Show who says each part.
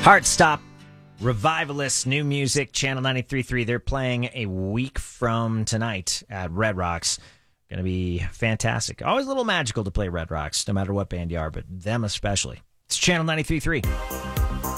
Speaker 1: Heartstop, Revivalists, new music, Channel 93.3. They're playing a week from tonight at Red Rocks. Going to be fantastic. Always a little magical to play Red Rocks, no matter what band you are, but them especially. It's Channel 93.3.